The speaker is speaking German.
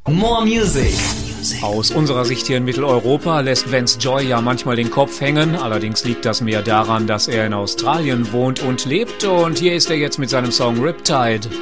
More Music. Aus unserer Sicht hier in Mitteleuropa lässt Vance Joy ja manchmal den Kopf hängen. Allerdings liegt das mehr daran, dass er in Australien wohnt und lebt. Und hier ist er jetzt mit seinem Song Riptide.